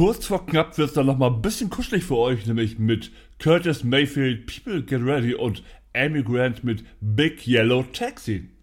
Kurz vor knapp wird es dann nochmal ein bisschen kuschelig für euch, nämlich mit Curtis Mayfield, People Get Ready und Amy Grant mit Big Yellow Taxi.